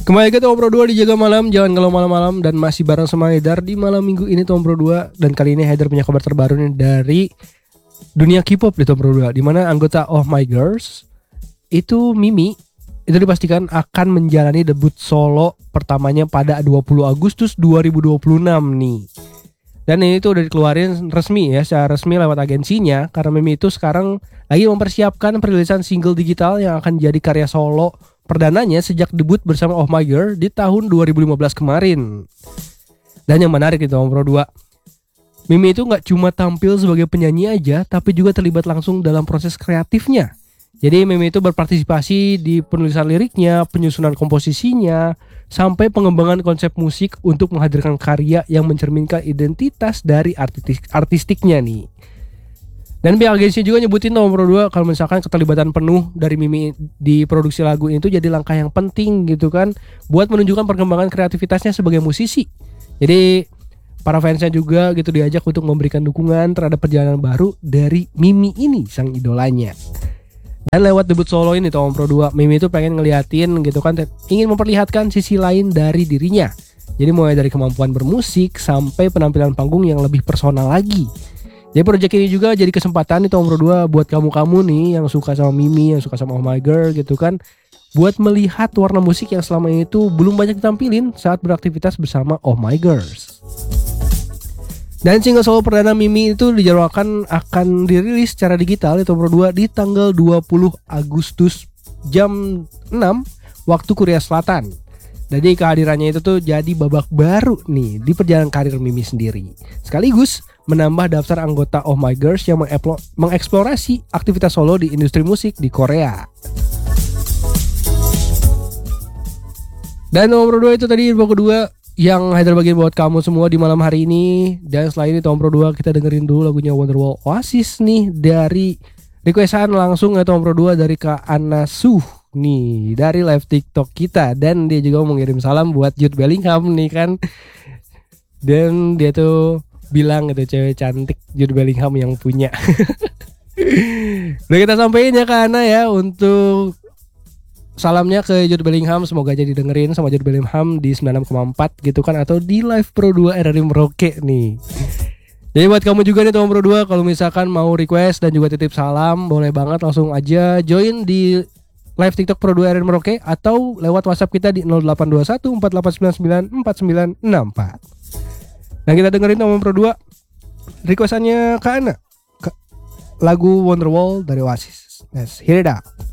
Kembali ke Tom Pro 2 di Jaga Malam. Jangan kalau malam-malam. Dan masih bareng sama Haidar di malam minggu ini Tom Pro 2. Dan kali ini Haidar punya kabar terbaru nih dari dunia K-pop di Tom Pro 2, dimana anggota Oh My Girls itu Mimi itu dipastikan akan menjalani debut solo pertamanya pada 20 Agustus 2026 nih. Dan ini tuh udah dikeluarin resmi ya, secara resmi lewat agensinya. Karena Mimi itu sekarang lagi mempersiapkan perilisan single digital yang akan jadi karya solo perdananya sejak debut bersama Oh My Girl di tahun 2015 kemarin. Dan yang menarik itu Tom Pro 2, Mimi itu gak cuma tampil sebagai penyanyi aja, tapi juga terlibat langsung dalam proses kreatifnya. Jadi Mimi itu berpartisipasi di penulisan liriknya, penyusunan komposisinya, sampai pengembangan konsep musik untuk menghadirkan karya yang mencerminkan identitas dari artistiknya nih. Dan pihak agensi juga nyebutin Tom Pro 2 kalau misalkan keterlibatan penuh dari Mimi di produksi lagu itu jadi langkah yang penting gitu kan, buat menunjukkan perkembangan kreativitasnya sebagai musisi. Jadi para fansnya juga gitu diajak untuk memberikan dukungan terhadap perjalanan baru dari Mimi ini, sang idolanya. Dan lewat debut solo ini Tom Pro 2, Mimi itu pengen ngeliatin gitu kan, ingin memperlihatkan sisi lain dari dirinya. Jadi mulai dari kemampuan bermusik sampai penampilan panggung yang lebih personal lagi. Jadi proyek ini juga jadi kesempatan nih Tom Pro 2 buat kamu-kamu nih yang suka sama Mimi, yang suka sama Oh My Girl gitu kan, buat melihat warna musik yang selama itu belum banyak ditampilin saat beraktivitas bersama Oh My Girls. Dan single solo perdana Mimi itu dijadwalkan akan dirilis secara digital di Tom Pro 2 di tanggal 20 Agustus jam 6 waktu Korea Selatan. Jadi kehadirannya itu tuh jadi babak baru nih di perjalanan karir Mimi sendiri. Sekaligus menambah daftar anggota Oh My Girls yang mengeksplorasi aktivitas solo di industri musik di Korea. Dan nomor 2 itu tadi info kedua yang Haidar bagiin buat kamu semua di malam hari ini. Dan selain itu Tom Pro 2, kita dengerin dulu lagunya Wonderwall Oasis nih dari requestan langsung ya Tom Pro 2 dari Kak Anna Suh nih dari live TikTok kita. Dan dia juga mengirim salam buat Jude Bellingham nih kan. Dan dia tuh bilang gitu, cewek cantik Jude Bellingham yang punya. Udah kita sampein ya Kak Ana ya untuk salamnya ke Jude Bellingham. Semoga aja didengerin sama Jude Bellingham di 96,4 gitu kan, atau di Live Pro 2 RRI Merauke nih. Jadi buat kamu juga nih Tom Pro 2, kalau misalkan mau request dan juga titip salam, boleh banget langsung aja join di live TikTok Pro 2 RRI Merauke atau lewat WhatsApp kita di 0821 4899 4964. Nah kita dengerin Tom Pro 2 requestannya Kak Ana, lagu Wonderwall dari Oasis. Let's hear it out.